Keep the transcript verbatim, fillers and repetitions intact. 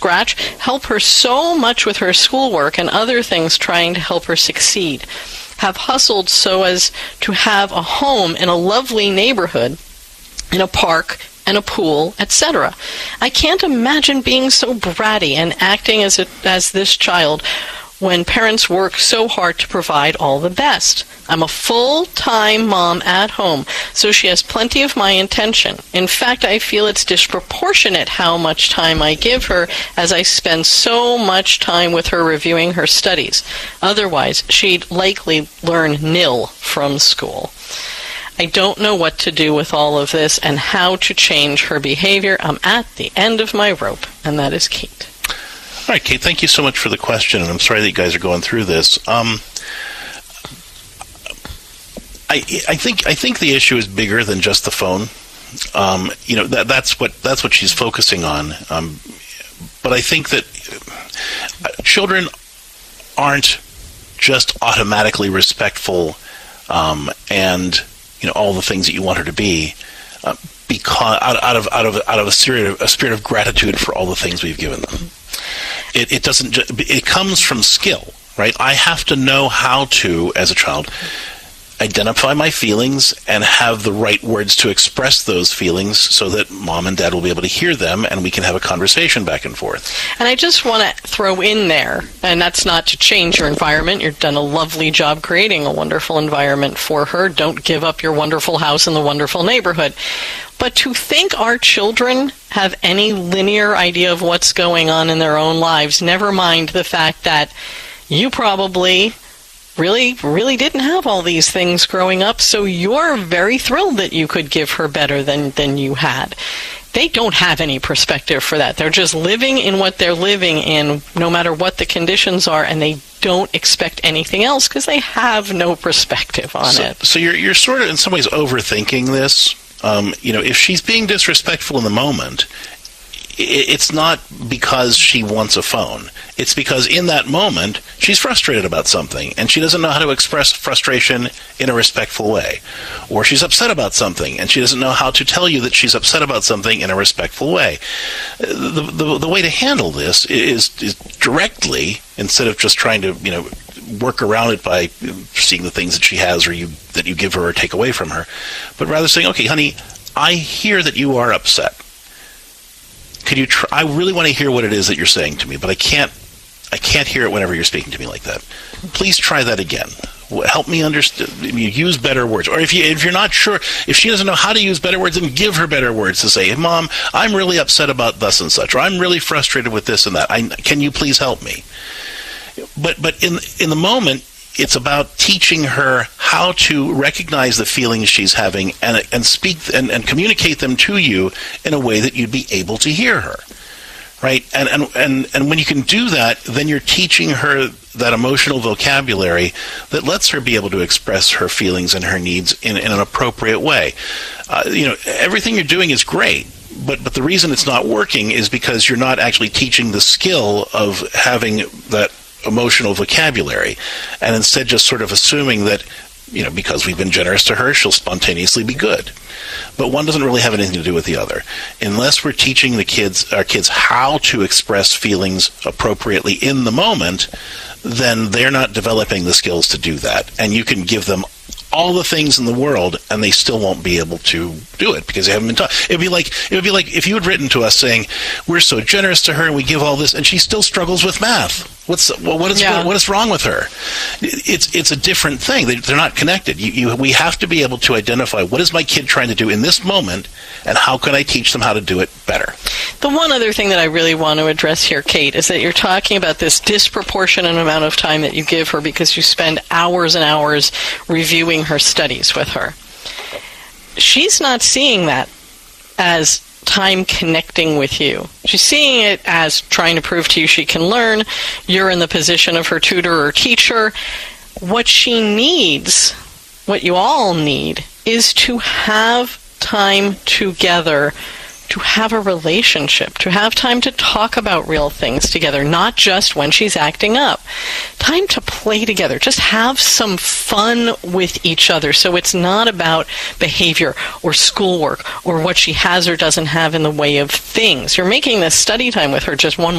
scratch, help her so much with her schoolwork and other things trying to help her succeed. Have hustled so as to have a home in a lovely neighborhood, in a park, and a pool, et cetera. I can't imagine being so bratty and acting as a, as this child when parents work so hard to provide all the best. I'm a full-time mom at home, so she has plenty of my attention. In fact, I feel it's disproportionate how much time I give her, as I spend so much time with her reviewing her studies. Otherwise, she'd likely learn nil from school. I don't know what to do with all of this and how to change her behavior. I'm at the end of my rope, and that is Kate. All right, Kate, thank you so much for the question, and I'm sorry that you guys are going through this. Um, I, I think I think the issue is bigger than just the phone. Um, you know, that, that's what that's what she's focusing on. Um, but I think that children aren't just automatically respectful um, and you know all the things that you want her to be, uh, because out, out of out of out of a spirit of, a spirit of gratitude for all the things we've given them. It, it doesn't. Ju- it comes from skill, right? I have to know how to, as a child, identify my feelings and have the right words to express those feelings so that mom and dad will be able to hear them and we can have a conversation back and forth. And I just want to throw in there, and that's not to change your environment. You've done a lovely job creating a wonderful environment for her. Don't give up your wonderful house in the wonderful neighborhood. But to think our children have any linear idea of what's going on in their own lives, never mind the fact that you probably really, really didn't have all these things growing up, so you're very thrilled that you could give her better than, than you had. They don't have any perspective for that. They're just living in what they're living in, no matter what the conditions are, and they don't expect anything else because they have no perspective on so, it. So you're you're sort of in some ways overthinking this. Um, you know, if she's being disrespectful in the moment, it's not because she wants a phone. It's because in that moment, she's frustrated about something, and she doesn't know how to express frustration in a respectful way. Or she's upset about something, and she doesn't know how to tell you that she's upset about something in a respectful way. The, the, the way to handle this is, is directly, instead of just trying to, you know, work around it by seeing the things that she has or you that you give her or take away from her, but rather saying, okay, honey, I hear that you are upset. Could you try, I really want to hear what it is that you're saying to me, but I can't I can't hear it whenever you're speaking to me like that. Please try that again. Help me understand. Use better words. Or if you if you're not sure, if she doesn't know how to use better words, then give her better words to say, hey, Mom, I'm really upset about thus and such, or I'm really frustrated with this and that. I, can you please help me? But but in in the moment, it's about teaching her how to recognize the feelings she's having and and speak and, and communicate them to you in a way that you'd be able to hear her, right? And and and and when you can do that, then you're teaching her that emotional vocabulary that lets her be able to express her feelings and her needs in, in an appropriate way. Uh, you know, everything you're doing is great. But but the reason it's not working is because you're not actually teaching the skill of having that emotional vocabulary, and instead just sort of assuming that, you know, because we've been generous to her, she'll spontaneously be good. But one doesn't really have anything to do with the other. Unless we're teaching the kids, our kids how to express feelings appropriately in the moment, then they're not developing the skills to do that. And you can give them all the things in the world, and they still won't be able to do it because they haven't been taught. It'd be like it would be like if you had written to us saying, "We're so generous to her, and we give all this, and she still struggles with math. What's well, what is yeah. what, what is wrong with her?" It's it's a different thing. They, they're not connected. You, you we have to be able to identify what is my kid trying to do in this moment, and how can I teach them how to do it better. The one other thing that I really want to address here, Kate, is that you're talking about this disproportionate amount of time that you give her because you spend hours and hours reviewing her studies with her. She's not seeing that as time connecting with you. She's seeing it as trying to prove to you she can learn. You're in the position of her tutor or teacher. What she needs, what you all need, is to have time together, to have a relationship, to have time to talk about real things together, not just when she's acting up. Time to play together. Just have some fun with each other. So it's not about behavior or schoolwork or what she has or doesn't have in the way of things. You're making this study time with her just one